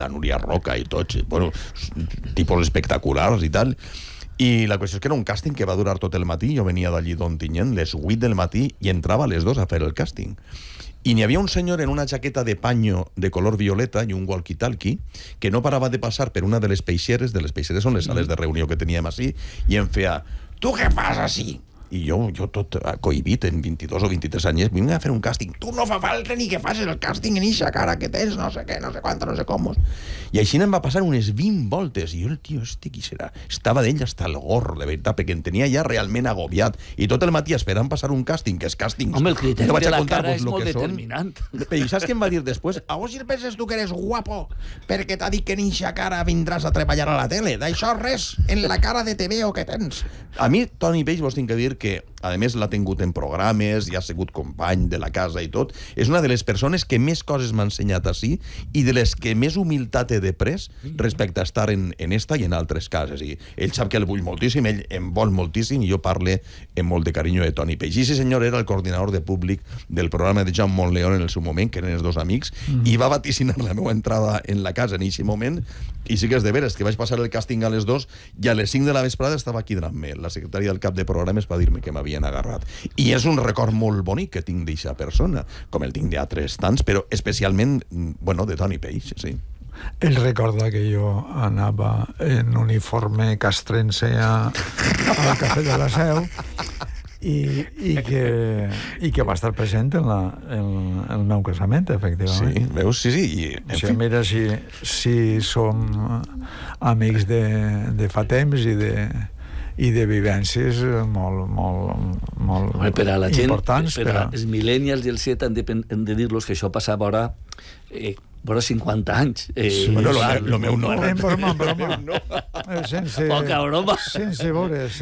la Núria Roca i tots, bueno, tipus espectaculars i tal. I la qüestió és que era un càsting que va durar tot el matí. Jo venia d'allí d'Ontinyent, les 8 del matí, i entrava a les 2 a fer el càsting. I n'hi havia un senyor en una jaqueta de panyo de color violeta i un walkie-talkie que no parava de passar per una de les peixeres són les sales de reunió que teníem així, i em feia: «Tu què fas així?» I jo tot cohibit, en 22 o 23 anys, vinc a fer un càsting. «Tu no fa falta ni que facis el càsting en eixa cara que tens, no sé què, no sé quant, no sé com». I així em va passar unes 20 voltes. I jo, el tio, qui serà? Estava d'ell hasta el gorro, de veritat, perquè em tenia ja realment agobiat. I tot el matí esperant passar un càsting, que és càstings... Home, el criteri de la cara és molt determinant. I saps què em va dir després? A vos si penses tu que eres guapo perquè t'ha dit que en eixa cara vindràs a treballar a la tele. D'això res, en la cara de TVO que tens. A mi, Toni Peix, vos tinc que dir que, a més, l'ha tingut en programes i ha sigut company de la casa i tot. És una de les persones que més coses m'ha ensenyat així i de les que més humilitat he de pres respecte a estar en esta i en altres cases. I ell sap que el vull moltíssim, ell em vol moltíssim, i jo parle amb molt de carinyo de Toni Peix. I ese senyor era el coordinador de públic del programa de Jaume Montleón en el seu moment, que eren els dos amics, i va vaticinar la meva entrada en la casa en aquest moment. I sí que és de veres, que vaig passar el càsting a les 2 i a les 5 de la vesprada estava aquí davant-me. La secretària del cap de programes va dir-me que m'havien agarrat. I és un record molt bonic que tinc d'eixa persona, com el tinc d'altres tants, però especialment, bueno, de Toni Peix, sí. Ell recorda que jo anava en uniforme castrense al Cafè de la Seu i que va estar present en el meu casament, efectivament. Sí, veus? Sí. Sí, mira, si som amics de fa temps i de vivències molt per a la gent, importants. Per als millennials i els Z hem de dir-los que això passava ara vora 50 anys. Bueno, lo meu no. En broma. Poca broma. Sense vores,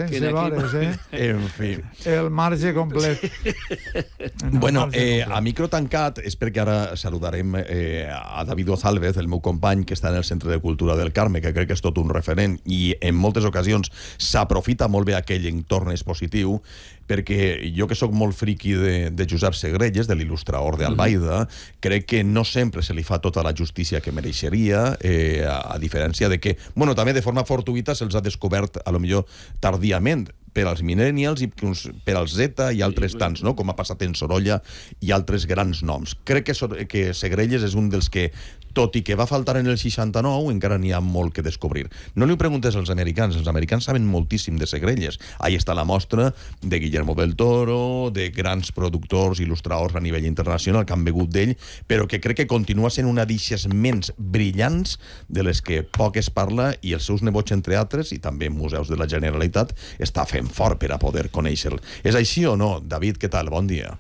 En fi. El marge complet. Bueno, a micro tancat, és perquè ara saludarem a David Ozálvez, el meu company, que està en el Centre de Cultura del Carme, que crec que és tot un referent, i en moltes ocasions s'aprofita molt bé aquell entorn expositiu, perquè jo, que sóc molt friqui de Josep Segrelles, de l'il·lustrador d'Albaida, crec que no sempre se li fa tota la justícia que mereixeria, a diferència de que, bueno, també de forma fortuïta se'ls ha descobert, a lo millor tardíament, per als millennials i per als Z i altres tants, no? Com ha passat en Sorolla i altres grans noms. Crec que Segrelles és un dels que, tot i que va faltar en el 69, encara n'hi ha molt que descobrir. No li ho preguntes als americans saben moltíssim de Segrelles. Ahí està la mostra de Guillermo del Toro, de grans productors, il·lustradors a nivell internacional que han begut d'ell, però que crec que continua sent una d'eixes ments brillants de les que poc es parla, i els seus nebots, entre altres, i també museus de la Generalitat, està fent fort per a poder conèixer-lo. És així o no? David, què tal? Bon dia.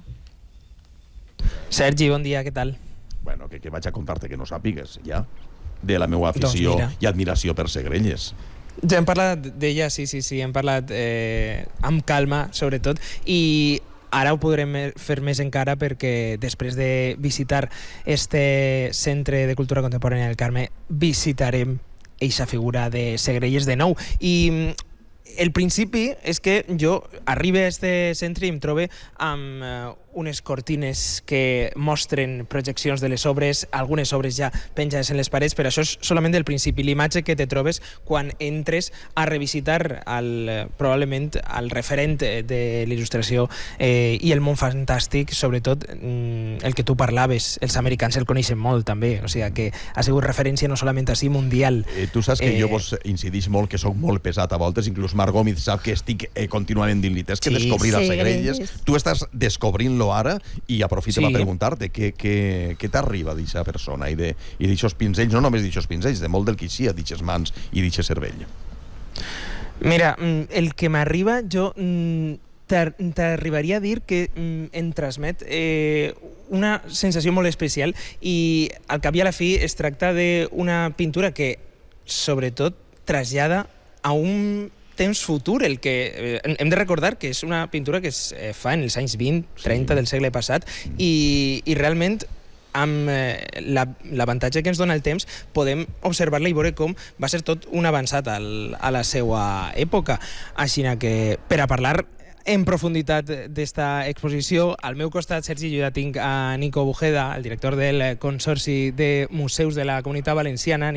Sergi, bon dia, què tal? Bueno, que vaig a contar-te que no sàpigues, ja, de la meva afició i admiració per Segrelles. Ja hem parlat d'ella, sí, hem parlat amb calma, sobretot, i ara ho podrem fer més encara perquè després de visitar este Centre de Cultura Contemporània del Carme visitarem eixa figura de Segrelles de nou. I el principi és que jo arribe a este centre i em trobe amb unes cortines que mostren projeccions de les obres, algunes obres ja penjades en les parets, però això és solament el principi, l'imatge que te trobes quan entres a revisitar probablement el referent de l'il·lustració i el món fantàstic, sobretot el que tu parlaves, els americans el coneixen molt també, o sigui que ha sigut referència no solament així mundial. Tu saps que jo vos incidís molt, que sóc molt pesat a voltes, inclús Marc Gómez sap que estic contínuament dient-li, tens que descobrir a Segrelles, tu estàs descobrint-lo ara, i aprofito a preguntar-te què t'arriba d'eixa persona i d'aixòs pinzells, no només d'aixòs pinzells, de molt del que hi ha, d'aixes mans i d'aixes cervell. Mira, el que m'arriba, jo t'arribaria a dir que em transmet una sensació molt especial, i al cap i a la fi es tracta d'una pintura que sobretot trasllada a un temps futur, el que hem de recordar que és una pintura que es fa en els anys 20-30 del segle passat, i realment amb l'avantatge que ens dona el temps podem observar-la i veure com va ser tot un avançat a la seva època. Així que per a parlar en profunditat d'esta exposició, al meu costat, Sergi, jo ja tinc a Nico Bujeda, el director del Consorci de Museus de la Comunitat Valenciana.